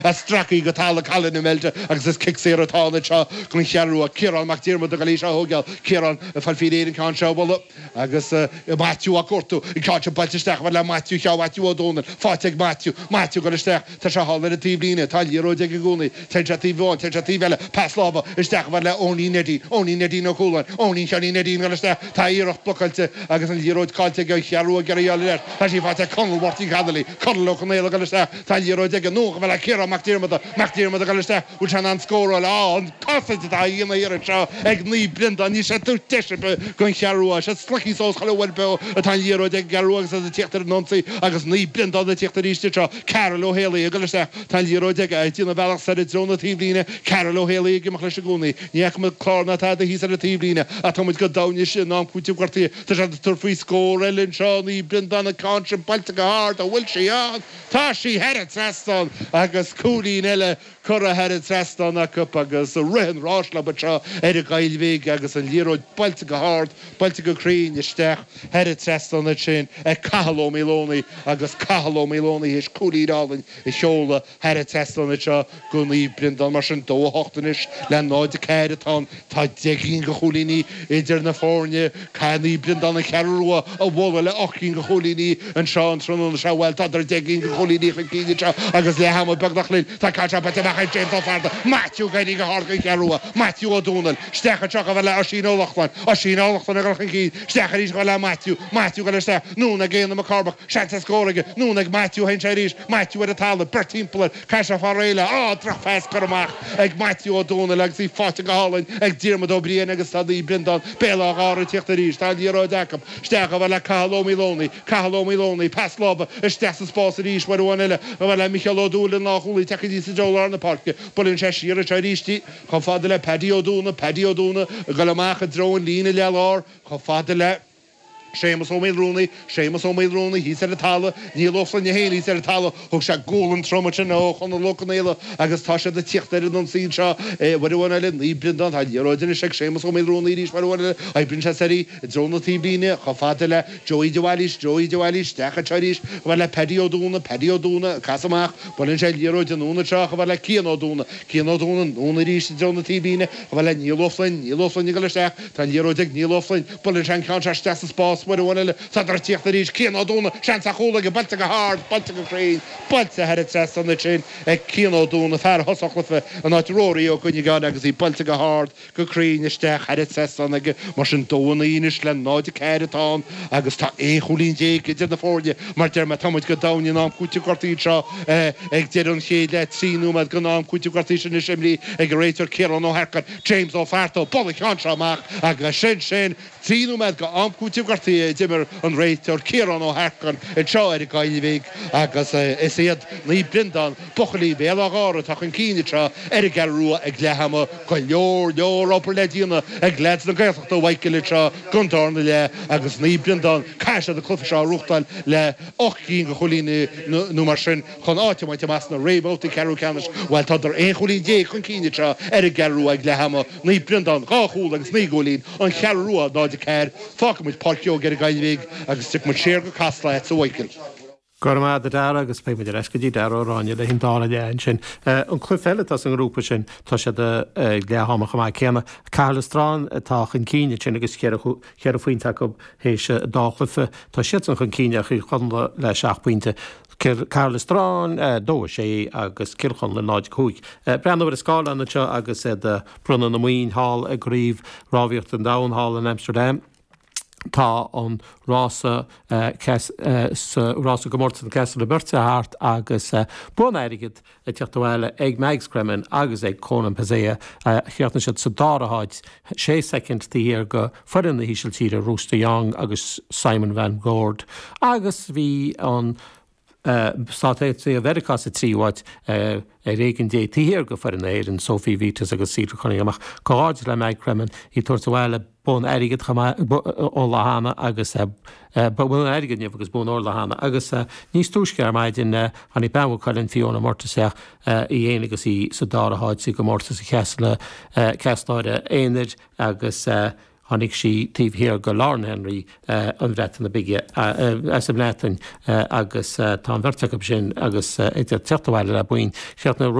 a straci go tála callan na melte agus is kick sé atána seo gon chearú a Kieran McDermott a galí seo hogeal Kieran falfiréirin can seo bolla agus Matthew a cortú I cáte balteisteach le Matthew cheá Matthew O'Donnell fáteag Matthew go isteach tá se hall a tíblíine talí roide go gúnaí teintí bháin teintí veile pass lába isteach le óní nedí nó cúlan óní cheaní nedí go isteach tá íirecht blocailte agus an líróid cáilte go chearú a geir tá sí fáte conhhartí cadalí conlo chunéile go isteach tá líróide go nó bhile Kieran McDermott a go isteach ú se an scóráil an cosite tá íonna ar seo ag ní blinda ní sé tú teise gon chearú se sluí sós chaile be a tá líróide garúgus a tíachtar nonsaí agus ní blinda a tíachtar ríiste seo Carol O'Haley a go isteach tá líróide a tína bhealach sa drona tíblíine Carol O'Haley gimach leis gúnaí níach me chlárna tá a hí a tíblíine a táid go daine sin ná cúte cuairtaí tá se turfaí scór eilinn seo ní blinda na cáse bailta go hard a bhfuil sé an tá sí head trasán agus cúlín eile chur a head trasán a cup agus rihan rásla be seo ar a gailhvé agus an líróid bailta go hard bailta go crín isteach head trasán na sin cahaló milónaí agus cahaló milónaí is cúlídálainn I seola head trasán na seo go ní blinda mar sin dóhachtanis le náid a céiretá tá deginn go cholíní idir na fórne caní blinda na ceúa a bhla le 8 go cholíní an seán trúna sehil tá deginn go cholíní chu cíide agus le ha begdachlín tá caiite be James farda Matthew gaií go há ceúa Matthew O'Donnell stecha teach a bhile a síálachtain a síálachtain a gan cí stecha ríos go le Matthew go ste núna géanana a carbach seanta scóraige núna Matthew hen sé ríis Matthew a talla bertimpla caiise fá réile á dra fes goach ag Matthew O'Donnell agus í fáte go hálainn ag Diarmuid O'Brien agus tadaí blindan béla gáir tíochtta ríis tá líró decam stecha bhile Cahaló Milónaí pass lába is ste spás a ríis marúile a bhile Michael O'Donnell nachúlaí teí sa Jolar na parke bolin sé siar a tríistí chu fada le Paddy O'Donnell go leach a droin lína leár chu fada le Seamus O'Mail Rooney, hí ar a talla, ní loflan na héana hí ar a talla, thug se ggólan tromaite nó chun na locanéile agus tá sé de tíochttair an sí seo bhhaine le ní blindan tá róidir se Seamus O'Mail Rooney ríis marhile a brin se saí drona tíblíine chu fada le Joey Dewallis, stecha teirís bhil le Paddy O'Donnell casamach bolin sé líróid anúna seo bhil le Cian O'Donnell úna ríis drona tíblíine bhil le níloflain go leisteach tá líróideag níloflain bolin se cean se ste spás marhile sa tíochtta ríis Cian O'Donnell sean a chola go bailta go hard bailta go crain bailta head tres an na sin ag Cian O'Donnell fear hosachla an áróí ó gunne gáin agus í bailta go hard go crain isteach head tres an ag mar sin dóna ínis le náide céiretá agus tá écholín déig idir na fórde mar derrma táid go daine ná cúte cortaí seo ag dear an chéad le tríú me go ná cúte cortaí sin na simlí ag réitor Kieran O'Harkin James O'Farto bolla chean seach agus sin tríú me go amcúte cortaí dimmer an réitor Kieran O'Harkin in seo ar a gaiilhvéig agus is iad ní blindan bochalí béla gára tá an cíine seo ar a garúa ag lehama go leor opar le díana ag leid na gaiachta bhaiciile seo gundána le agus ní blindan caiise a clufa seo ruchtáil le 8 go cholíine nó mar sin chun áitimaid meas na rébóta ceú ceannis bhil tá ar cholín dé chun cíine seo ar a garúa ag lehama ní blindan gáchúil agus ní golín an chearúa náide céir fácamuid parcio gur a gaiilhvéig agus tu mu séir go casla sa bhaiciil. Gorma de dar agus pe me rescadí dar óráine le hindála déin sin. An clufeile as an grúpa sin tá sé de léhamach mai céna Carlastrán tá chun cíine sin agus chear a faointe go hééis dáchlifa tá si an chun cíine chu chun le 6 pointe. Carlastrán dó sé agus cilchan le náid cúig. Brennhar is scáil anna seo agus brunna na Muoin Hall a gríomh rábhíocht an Down Hall in Amsterdam. Tá an rása gomórta an Castle Berta Hart agus bunairigid a teachtáile ag meigscremin agus ag Conan Pazea cheartna siad sa dáraáid 6 second tíar go foran na hísiltíre Rooster Young agus Simon Van Gord agus bhí an Sátéit a vericás a tríháid régan dé tíhir go far an éir an Sophie Vitas agus sír chunig amach cáid le meid cremin í tuairtahile bun airigid ó lehanana agus bhfuil airigid neamh agus bún ó lehanana agus níos túiscear maid in an i behaáilinn fiúna mórtaseach i dhéana agus í sa dáraáid sí go mórta sa ceasla ceastáide éanaid agus tháinig sí tíomhhir go Lauren Henry an bhreatan na bige as an blétain agus tá bhirrteach sin agus idir teachtáile le buin cheart na